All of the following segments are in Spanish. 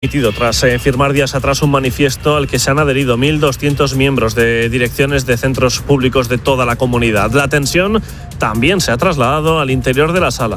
Tras firmar días atrás un manifiesto al que se han adherido 1.200 miembros de direcciones de centros públicos de toda la comunidad. La tensión también se ha trasladado al interior de la sala.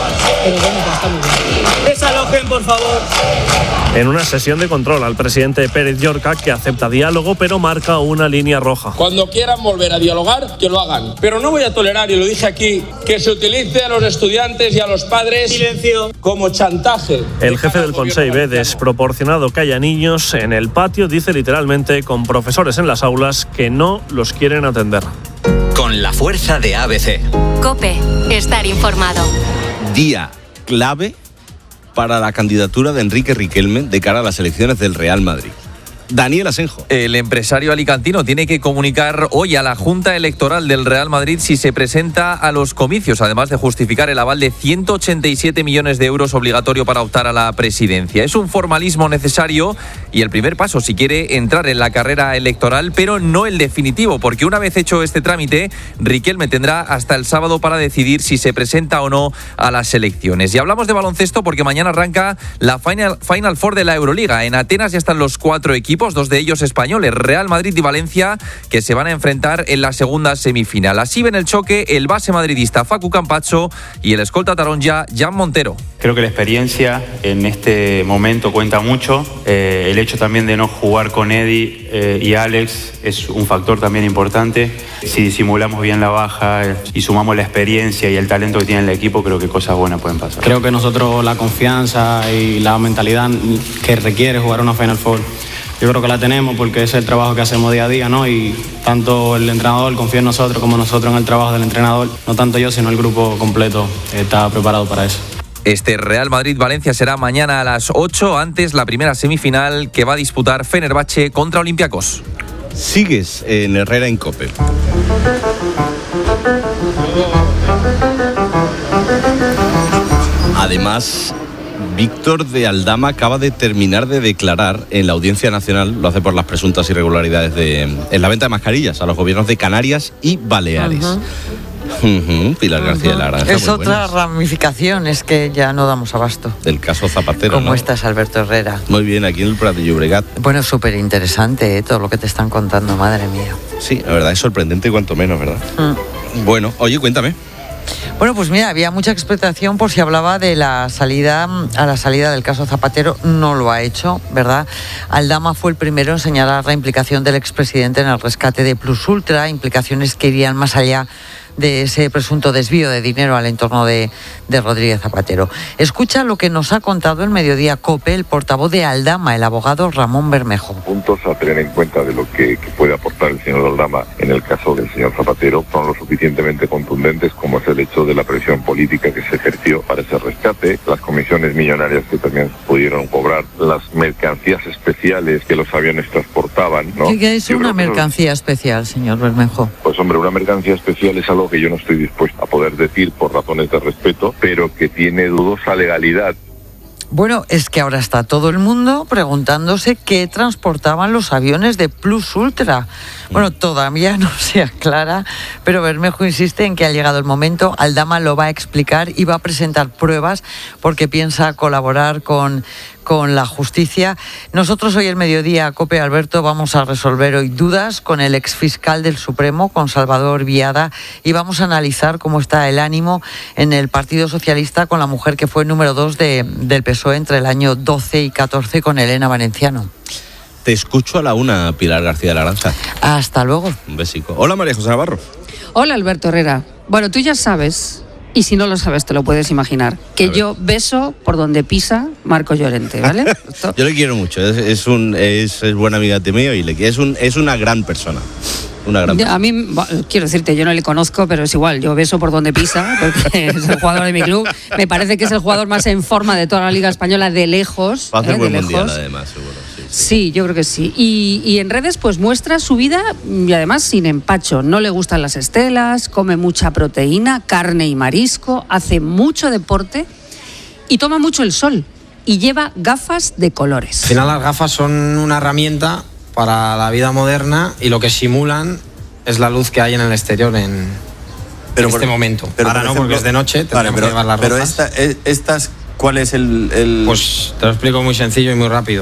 Desalojen, por favor. En una sesión de control al presidente Pérez Llorca, que acepta diálogo pero marca una línea roja. Cuando quieran volver a dialogar, que lo hagan. Pero no voy a tolerar, y lo dije aquí, que se utilice a los estudiantes y a los padres como chantaje. El jefe del Consell ve desproporcionado que haya niños en el patio, dice literalmente, con profesores en las aulas que no los quieren atender. Con la fuerza de ABC. COPE. Estar informado. Día clave para la candidatura de Enrique Riquelme de cara a las elecciones del Real Madrid. Daniel Asenjo. El empresario alicantino tiene que comunicar hoy a la Junta Electoral del Real Madrid si se presenta a los comicios, además de justificar el aval de 187 millones de euros obligatorio para optar a la presidencia. Es un formalismo necesario y el primer paso si quiere entrar en la carrera electoral, pero no el definitivo, porque una vez hecho este trámite, Riquelme tendrá hasta el sábado para decidir si se presenta o no a las elecciones. Y hablamos de baloncesto porque mañana arranca la Final Four de la Euroliga. En Atenas ya están los 4 equipos, 2 de ellos españoles, Real Madrid y Valencia, que se van a enfrentar en la segunda semifinal. Así ven el choque el base madridista Facu Campazzo y el escolta taronja Jan Montero. Creo que la experiencia en este momento cuenta mucho. El hecho también de no jugar con Eddie y Alex es un factor también importante. Si disimulamos bien la baja y sumamos la experiencia y el talento que tiene el equipo, creo que cosas buenas pueden pasar. Creo que nosotros la confianza y la mentalidad que requiere jugar una Final Four, yo creo que la tenemos porque es el trabajo que hacemos día a día, ¿no? Y tanto el entrenador confía en nosotros como nosotros en el trabajo del entrenador. No tanto yo, sino el grupo completo está preparado para eso. Este Real Madrid-Valencia será mañana a las 8, antes la primera semifinal que va a disputar Fenerbahce contra Olympiacos. Sigues en Herrera en COPE. Además, Víctor de Aldama acaba de terminar de declarar en la Audiencia Nacional, lo hace por las presuntas irregularidades en la venta de mascarillas a los gobiernos de Canarias y Baleares. Pilar García de la Granja. Es otra ramificación, es que ya no damos abasto. Del caso Zapatero, ¿Cómo ¿no? estás, Alberto Herrera? Muy bien, aquí en el Prat de Llobregat. Bueno, súper interesante, todo lo que te están contando, madre mía. Sí, la verdad es sorprendente cuanto menos, ¿verdad? Bueno, oye, cuéntame. Bueno, pues mira, había mucha expectación por si hablaba de la salida del caso Zapatero. No lo ha hecho, ¿verdad? Aldama fue el primero en señalar la implicación del expresidente en el rescate de Plus Ultra, implicaciones que irían más allá de ese presunto desvío de dinero al entorno de Rodríguez Zapatero. Escucha lo que nos ha contado el Mediodía COPE el portavoz de Aldama, el abogado Ramón Bermejo. Puntos a tener en cuenta de lo que puede aportar el señor Aldama en el caso del señor Zapatero son lo suficientemente contundentes como es el hecho de la presión política que se ejerció para ese rescate, las comisiones millonarias que también pudieron cobrar, las mercancías especiales que los aviones transportaban, ¿no? ¿Qué es una mercancía especial, señor Bermejo? Pues hombre, una mercancía especial es algo que yo no estoy dispuesto a poder decir por razones de respeto, pero que tiene dudosa legalidad. Bueno, es que ahora está todo el mundo preguntándose qué transportaban los aviones de Plus Ultra. Bueno, todavía no se aclara, pero Bermejo insiste en que ha llegado el momento. Aldama lo va a explicar y va a presentar pruebas porque piensa colaborar con la justicia. Nosotros hoy el Mediodía, COPE, Alberto, vamos a resolver hoy dudas con el exfiscal del Supremo, con Salvador Viada, y vamos a analizar cómo está el ánimo en el Partido Socialista con la mujer que fue número 2 del PSOE entre el año 12 y 14 con Elena Valenciano. Te escucho a la 1, Pilar García de la Granja. Hasta luego. Un besico. Hola, María José Navarro. Hola, Alberto Herrera. Bueno, tú ya sabes, y si no lo sabes te lo puedes imaginar, que yo beso por donde pisa Marco Llorente, ¿vale? Yo le quiero mucho, es buena amiga de mío y es una gran persona. A mí, quiero decirte, yo no le conozco, pero es igual, yo beso por donde pisa, porque es el jugador de mi club. Me parece que es el jugador más en forma de toda la Liga Española de lejos. Va a hacer buen mundial, además, seguro. Sí, yo creo que sí. Y en redes pues muestra su vida y además sin empacho. No le gustan las estelas, come mucha proteína, carne y marisco, hace mucho deporte y toma mucho el sol. Y lleva gafas de colores. Al final las gafas son una herramienta para la vida moderna y lo que simulan es la luz que hay en el exterior en este momento. Pero ahora no, porque es de noche, tendremos que llevar la ropa. Pero estas ¿Cuál es el...? Pues te lo explico muy sencillo y muy rápido.